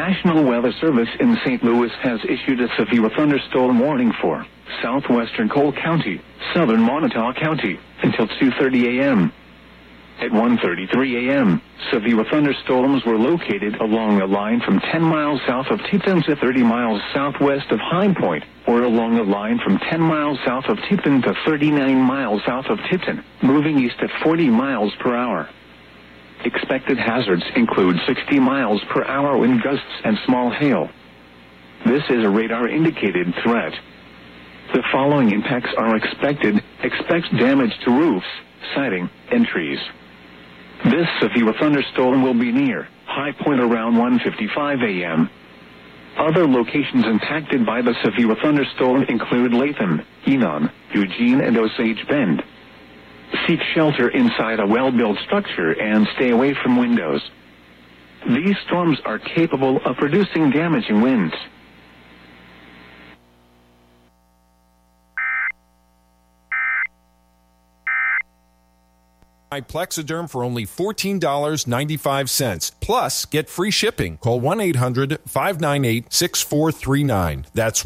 National Weather Service in St. Louis has issued a severe thunderstorm warning for southwestern Cole County, southern Montauk County, until 2:30 a.m. At 1:33 a.m., severe thunderstorms were located along a line from 10 miles south of Tipton to 30 miles southwest of High Point, or along a line from 10 miles south of Tipton to 39 miles south of Tipton, moving east at 40 miles per hour. Expected hazards include 60 miles per hour wind gusts and small hail. This is a radar-indicated threat. The following impacts are expected. Expect damage to roofs, siding, and trees. This severe thunderstorm will be near High Point around 1:55 a.m. Other locations impacted by the severe thunderstorm include Latham, Enon, Eugene, and Osage Bend. Seek shelter inside a well-built structure and stay away from windows. These storms are capable of producing damaging winds. Buy Plexiderm for only $14.95. Plus, get free shipping. Call 1-800-598-6439. That's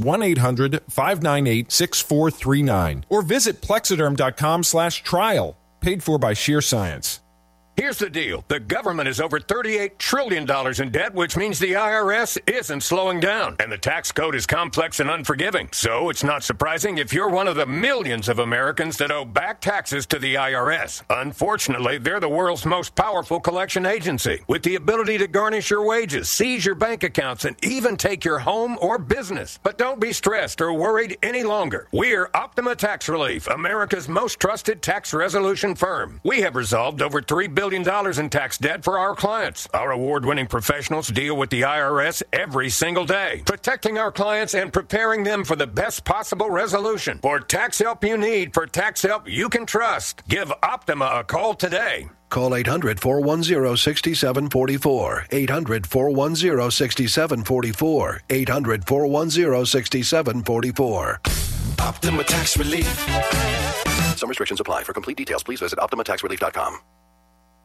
1-800-598-6439. Or visit Plexiderm.com/trial. Paid for by Sheer Science. Here's the deal. The government is over $38 trillion in debt, which means the IRS isn't slowing down. And the tax code is complex and unforgiving. So it's not surprising if you're one of the millions of Americans that owe back taxes to the IRS. Unfortunately, they're the world's most powerful collection agency, with the ability to garnish your wages, seize your bank accounts, and even take your home or business. But don't be stressed or worried any longer. We're Optima Tax Relief, America's most trusted tax resolution firm. We have resolved over $3 billion in tax debt for our clients. Our award-winning professionals deal with the IRS every single day, protecting our clients and preparing them for the best possible resolution. For tax help you need, for tax help you can trust, give Optima a call today. Call 800-410-6744. 800-410-6744. 800-410-6744. Optima Tax Relief. Some restrictions apply. For complete details, please visit OptimaTaxRelief.com.